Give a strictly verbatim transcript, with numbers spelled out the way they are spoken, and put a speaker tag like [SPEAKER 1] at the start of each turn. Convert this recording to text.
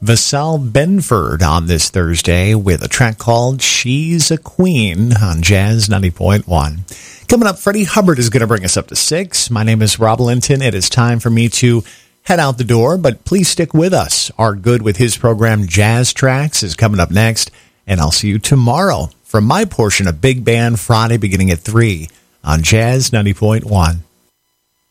[SPEAKER 1] Vassal Benford on this Thursday with a track called She's a Queen on Jazz ninety point one. Coming up, Freddie Hubbard is going to bring us up to six. My name is Rob Linton. It is time for me to head out the door, but please stick with us. Art Good with his program Jazz Tracks is coming up next, and I'll see you tomorrow from my portion of Big Band Friday beginning at three on Jazz ninety point one.